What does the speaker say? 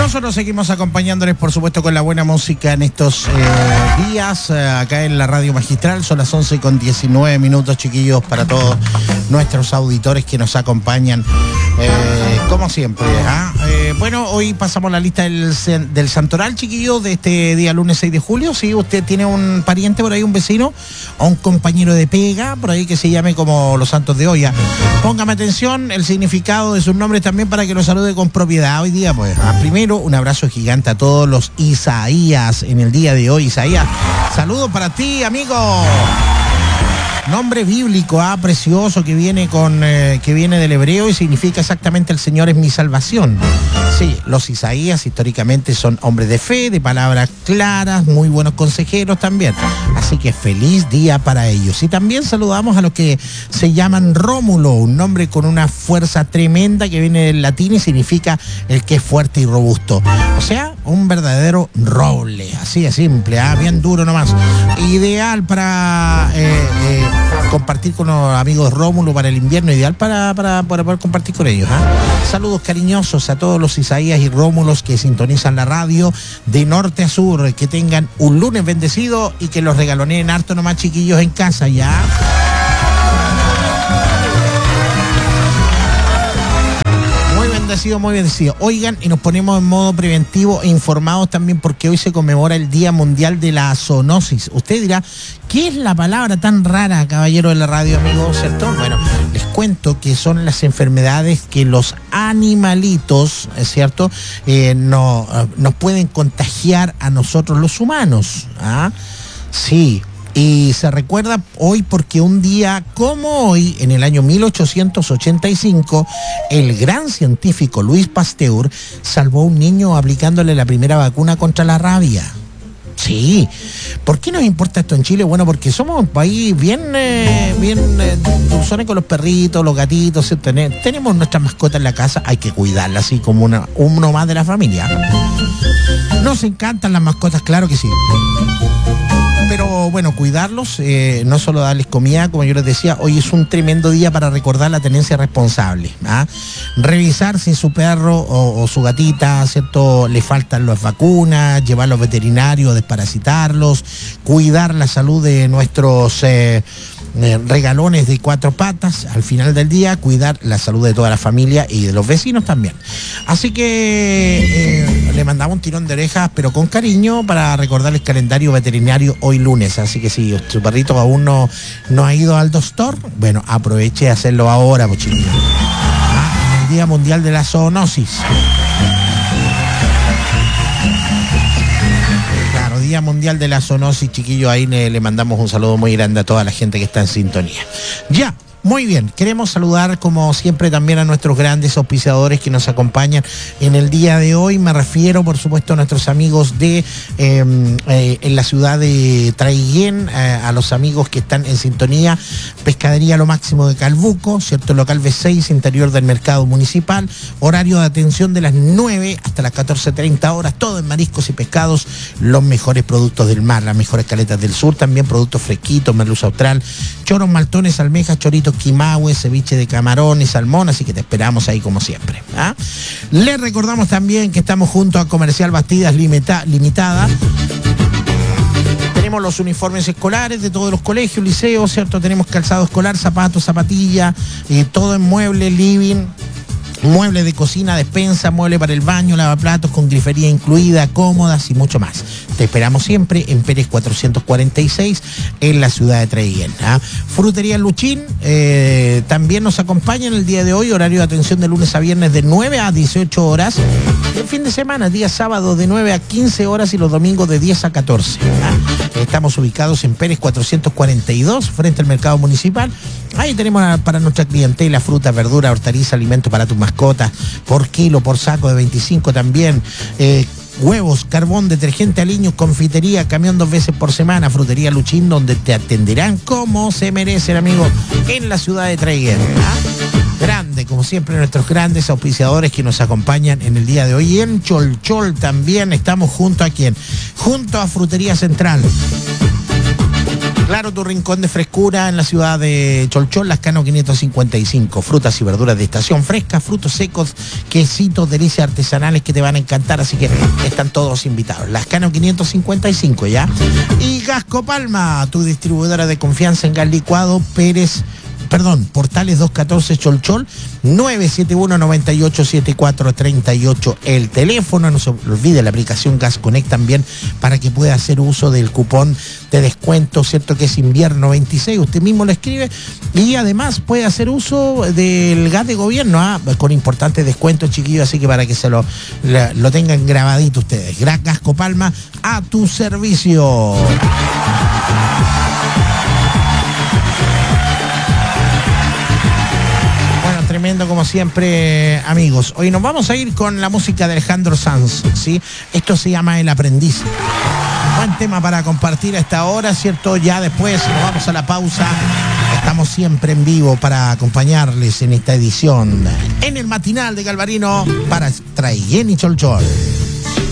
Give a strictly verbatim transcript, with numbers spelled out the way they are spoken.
Nosotros seguimos acompañándoles, por supuesto, con la buena música en estos eh, días, eh, acá en la Radio Magistral. Son las once con diecinueve minutos, chiquillos, para todos nuestros auditores que nos acompañan, eh, como siempre. ¿ah? Eh, bueno, hoy pasamos la lista del, del Santoral, chiquillos, de este día lunes seis de julio. Si usted tiene un pariente por ahí, un vecino, o un compañero de pega, por ahí que se llame como los santos de olla, póngame atención, el significado de sus nombres también para que lo salude con propiedad hoy día, pues. ¿ah? Primero, un abrazo gigante a todos los Isaías en el día de hoy. Isaías, saludos para ti, amigo. Nombre bíblico, ah, precioso, que viene con eh, que viene del hebreo y significa exactamente el Señor es mi salvación. Sí, los Isaías históricamente son hombres de fe, de palabras claras, muy buenos consejeros también. Así que feliz día para ellos. Y también saludamos a los que se llaman Rómulo, un nombre con una fuerza tremenda que viene del latín y significa el que es fuerte y robusto. O sea, un verdadero roble, así de simple, ah, bien duro nomás. Ideal para eh, eh, compartir con los amigos Rómulo para el invierno, ideal para, para, para poder compartir con ellos. ¿eh? Saludos cariñosos a todos los Isaías y Rómulos que sintonizan la radio de norte a sur. Que tengan un lunes bendecido y que los regaloneen harto nomás, chiquillos, en casa, ¿ya? Bendecido, muy bendecido. Oigan, y nos ponemos en modo preventivo e informados también porque hoy se conmemora el Día Mundial de la Zoonosis. Usted dirá, ¿qué es la palabra tan rara, caballero de la radio, amigo? ¿Cierto? Bueno, les cuento que son las enfermedades que los animalitos, ¿es cierto?, eh, no, nos pueden contagiar a nosotros los humanos. ¿Ah? Sí. Y se recuerda hoy porque un día como hoy, en el año mil ochocientos ochenta y cinco, el gran científico Louis Pasteur salvó a un niño aplicándole la primera vacuna contra la rabia. Sí. ¿Por qué nos importa esto en Chile? Bueno, porque somos un país bien, eh, bien eh, dulzones con los perritos, los gatitos. ¿sí? Ten- tenemos nuestras mascotas en la casa, hay que cuidarlas así como una, uno más de la familia. Nos encantan las mascotas, claro que sí. Pero bueno, cuidarlos, eh, no solo darles comida, como yo les decía, hoy es un tremendo día para recordar la tenencia responsable. ¿ah? Revisar si su perro o, o su gatita, ¿cierto?, le faltan las vacunas, llevarlos veterinarios, desparasitarlos, cuidar la salud de nuestros eh, eh, regalones de cuatro patas, al final del día, cuidar la salud de toda la familia y de los vecinos también. Así que eh, le mandamos un tirón de orejas, pero con cariño, para recordar el calendario veterinario hoy lunes. Así que si su perrito aún no, no ha ido al doctor, bueno, aproveche de hacerlo ahora, pochillo. Ah, el Día Mundial de la Zoonosis. Claro, Día Mundial de la Zoonosis, chiquillo. Ahí le, le mandamos un saludo muy grande a toda la gente que está en sintonía. Ya. Muy bien, queremos saludar como siempre también a nuestros grandes auspiciadores que nos acompañan en el día de hoy. Me refiero, por supuesto, a nuestros amigos de eh, eh, en la ciudad de Traiguén, eh, a los amigos que están en sintonía. Pescadería Lo Máximo de Calbuco, ¿cierto? Local B seis, interior del mercado municipal. Horario de atención de las nueve hasta las catorce treinta horas, todo en mariscos y pescados, los mejores productos del mar, las mejores caletas del sur, también productos fresquitos, merluza austral, choros, maltones, almejas, choritos, quimahue, ceviche de camarón y salmón, así que te esperamos ahí como siempre. ¿ah? Les recordamos también que estamos junto a Comercial Bastidas Limita, Limitada. Tenemos los uniformes escolares de todos los colegios, liceos, ¿cierto? Tenemos calzado escolar, zapatos, zapatillas, eh, todo en muebles, living, muebles de cocina, despensa, mueble para el baño, lavaplatos con grifería incluida, cómodas y mucho más. Te esperamos siempre en Pérez cuatrocientos cuarenta y seis, en la ciudad de Traiguén. ¿ah? Frutería Luchín eh, también nos acompaña en el día de hoy, horario de atención de lunes a viernes de nueve a dieciocho horas. El fin de semana, día sábado de nueve a quince horas y los domingos de diez a catorce. ¿ah? Estamos ubicados en Pérez cuatrocientos cuarenta y dos, frente al mercado municipal. Ahí tenemos para nuestra clientela fruta, verdura, hortaliza, alimentos para tus mascotas, por kilo, por saco de veinticinco también. Eh, Huevos, carbón, detergente aliños, confitería, camión dos veces por semana, Frutería Luchín, donde te atenderán como se merecen, amigos, en la ciudad de Traiguén. ¿ah? Grande, como siempre, nuestros grandes auspiciadores que nos acompañan en el día de hoy. Y en Cholchol también estamos junto a quién, junto a Frutería Central. Claro, tu rincón de frescura en la ciudad de Cholchol, Lascano quinientos cincuenta y cinco. Frutas y verduras de estación fresca, frutos secos, quesitos, delicias artesanales que te van a encantar, así que están todos invitados. Lascano quinientos cincuenta y cinco, ¿ya? Y Gasco Palma, tu distribuidora de confianza en gas licuado, Pérez... Perdón, Portales doscientos catorce Cholchol, nueve siete uno, nueve ocho siete cuatro tres ocho. El teléfono, no se olvide la aplicación Gas Connect también para que pueda hacer uso del cupón de descuento, ¿cierto? Que es invierno veintiséis, usted mismo lo escribe y además puede hacer uso del gas de gobierno, ¿ah? Con importantes descuentos, chiquillos, así que para que se lo, lo tengan grabadito ustedes. Gran Gasco Palma, a tu servicio. Tremendo como siempre, amigos. Hoy nos vamos a ir con la música de Alejandro Sanz, ¿sí? Esto se llama El Aprendiz. Buen tema para compartir a esta hora, ¿cierto? Ya después nos vamos a la pausa. Estamos siempre en vivo para acompañarles en esta edición, en el matinal de Galvarino para Traiguén y Cholchol.